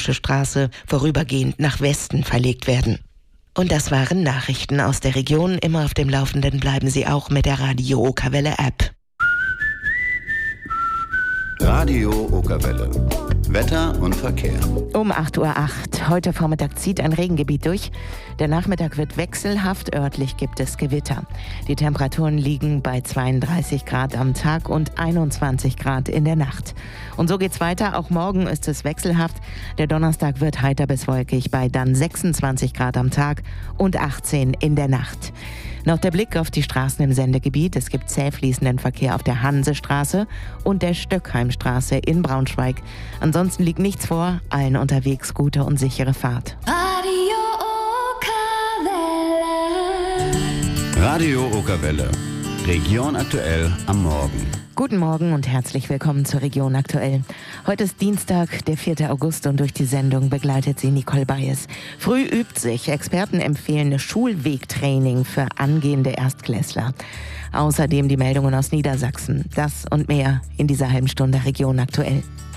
Bayerische Straße vorübergehend nach Westen verlegt werden. Und das waren Nachrichten aus der Region. Immer auf dem Laufenden bleiben Sie auch mit der Radio Okerwelle App. Radio Okerwelle. Wetter und Verkehr. Um 8:08 Uhr. Heute Vormittag zieht ein Regengebiet durch. Der Nachmittag wird wechselhaft. Örtlich gibt es Gewitter. Die Temperaturen liegen bei 32 Grad am Tag und 21 Grad in der Nacht. Und so geht's weiter. Auch morgen ist es wechselhaft. Der Donnerstag wird heiter bis wolkig bei dann 26 Grad am Tag und 18 in der Nacht. Noch der Blick auf die Straßen im Sendegebiet. Es gibt zäh fließenden Verkehr auf der Hansestraße und der Stöckheimstraße in Braunschweig. Ansonsten liegt nichts vor. Allen unterwegs gute und sichere Fahrt. Radio Okerwelle. Radio Okerwelle. Region aktuell am Morgen. Guten Morgen und herzlich willkommen zur Region aktuell. Heute ist Dienstag, der 4. August und durch die Sendung begleitet sie Nicole Bayes. Früh übt sich. Experten empfehlen Schulwegtraining für angehende Erstklässler. Außerdem die Meldungen aus Niedersachsen. Das und mehr in dieser halben Stunde Region aktuell.